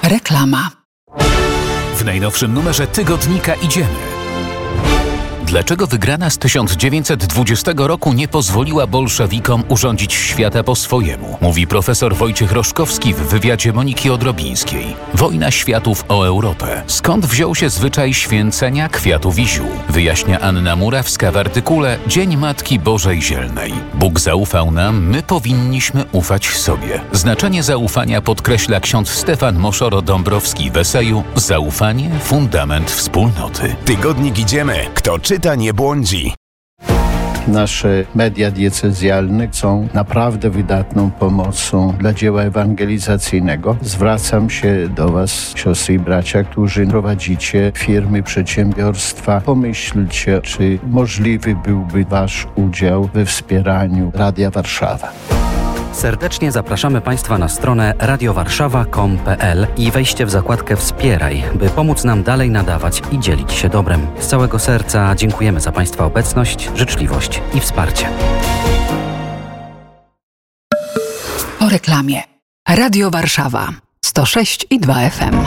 Reklama. W najnowszym numerze tygodnika Idziemy. Dlaczego wygrana z 1920 roku nie pozwoliła bolszewikom urządzić świata po swojemu? Mówi profesor Wojciech Roszkowski w wywiadzie Moniki Odrobińskiej. Wojna światów o Europę. Skąd wziął się zwyczaj święcenia kwiatów i ziół? Wyjaśnia Anna Murawska w artykule Dzień Matki Bożej Zielnej. Bóg zaufał nam, my powinniśmy ufać sobie. Znaczenie zaufania podkreśla ksiądz Stefan Moszoro-Dąbrowski w eseju Zaufanie – fundament wspólnoty. Tygodnik Idziemy. Kto czyta, nie błądzi. Nasze media diecezjalne są naprawdę wydatną pomocą dla dzieła ewangelizacyjnego. Zwracam się do Was, siostry i bracia, którzy prowadzicie firmy, przedsiębiorstwa. Pomyślcie, czy możliwy byłby Wasz udział we wspieraniu Radia Warszawa. Serdecznie zapraszamy Państwa na stronę radiowarszawa.com.pl i wejście w zakładkę Wspieraj, by pomóc nam dalej nadawać i dzielić się dobrem. Z całego serca dziękujemy za Państwa obecność, życzliwość i wsparcie. Po reklamie. Radio Warszawa 106,2 FM.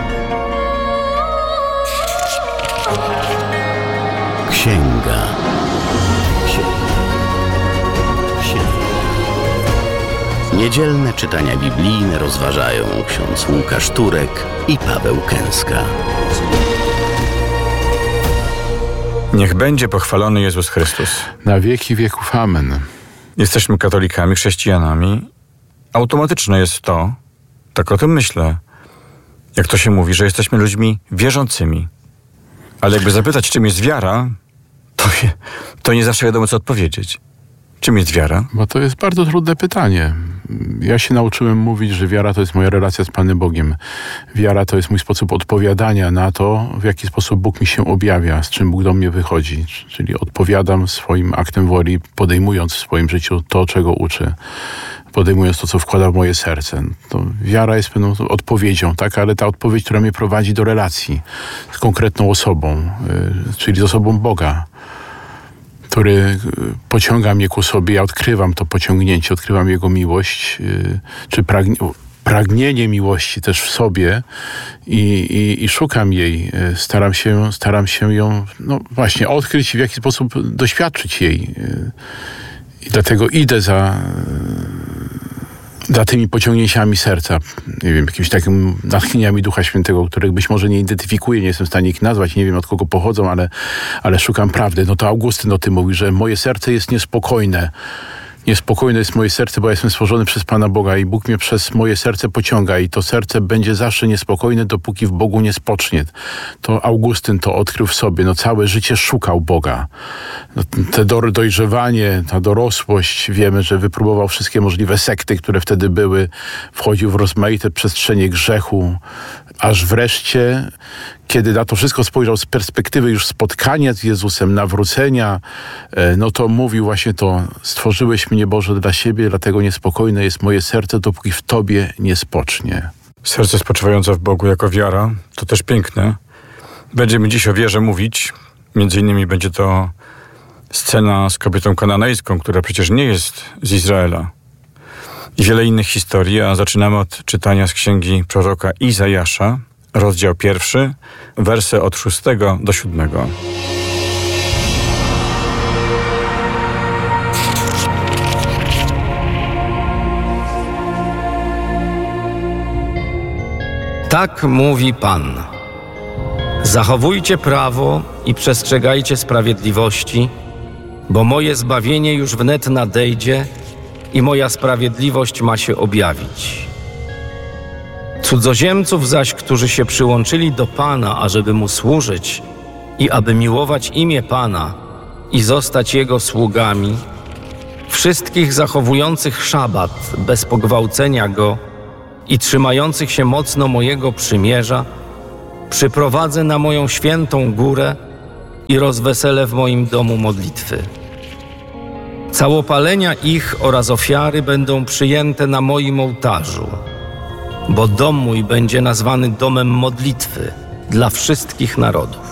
Księga. Niedzielne czytania biblijne rozważają ksiądz Łukasz Turek i Paweł Kęska. Niech będzie pochwalony Jezus Chrystus. Na wieki wieków. Amen. Jesteśmy katolikami, chrześcijanami. Automatyczne jest to, tak o tym myślę, jak to się mówi, że jesteśmy ludźmi wierzącymi. Ale jakby zapytać, czym jest wiara, to nie zawsze wiadomo, co odpowiedzieć. Czym jest wiara? Bo to jest bardzo trudne pytanie. Ja się nauczyłem mówić, że wiara to jest moja relacja z Panem Bogiem. Wiara to jest mój sposób odpowiadania na to, w jaki sposób Bóg mi się objawia, z czym Bóg do mnie wychodzi. Czyli odpowiadam swoim aktem woli, podejmując w swoim życiu to, czego uczę. Podejmując to, co wkłada w moje serce. To wiara jest pewną odpowiedzią, tak? Ale ta odpowiedź, która mnie prowadzi do relacji z konkretną osobą, czyli z osobą Boga, który pociąga mnie ku sobie. Ja odkrywam to pociągnięcie, odkrywam Jego miłość, czy pragnienie miłości też w sobie i szukam jej. Staram się ją właśnie odkryć i w jaki sposób doświadczyć jej. I dlatego idę za tymi pociągnięciami serca, nie wiem, jakimiś takimi natchnieniami Ducha Świętego, których być może nie identyfikuję, nie jestem w stanie ich nazwać, nie wiem od kogo pochodzą, ale szukam prawdy. No to Augustyn o tym mówi, że moje serce jest niespokojne. Niespokojne jest moje serce, bo ja jestem stworzony przez Pana Boga i Bóg mnie przez moje serce pociąga i to serce będzie zawsze niespokojne, dopóki w Bogu nie spocznie. To Augustyn to odkrył w sobie. Całe życie szukał Boga. Te dojrzewanie, ta dorosłość, wiemy, że wypróbował wszystkie możliwe sekty, które wtedy były. Wchodził w rozmaite przestrzenie grzechu, aż wreszcie, kiedy na to wszystko spojrzał z perspektywy już spotkania z Jezusem, nawrócenia, to mówił właśnie to: stworzyłeś mnie, Boże, dla siebie, dlatego niespokojne jest moje serce, dopóki w Tobie nie spocznie. Serce spoczywające w Bogu jako wiara, to też piękne. Będziemy dziś o wierze mówić. Między innymi będzie to scena z kobietą kananejską, która przecież nie jest z Izraela. I wiele innych historii, a zaczynamy od czytania z księgi proroka Izajasza, rozdział 1, wersy od 6 do 7. Tak mówi Pan. Zachowujcie prawo i przestrzegajcie sprawiedliwości, bo moje zbawienie już wnet nadejdzie i moja sprawiedliwość ma się objawić. Cudzoziemców zaś, którzy się przyłączyli do Pana, ażeby Mu służyć i aby miłować imię Pana i zostać Jego sługami, wszystkich zachowujących szabat bez pogwałcenia Go i trzymających się mocno mojego przymierza, przyprowadzę na moją świętą górę i rozweselę w moim domu modlitwy. Całopalenia ich oraz ofiary będą przyjęte na moim ołtarzu, bo dom mój będzie nazwany domem modlitwy dla wszystkich narodów.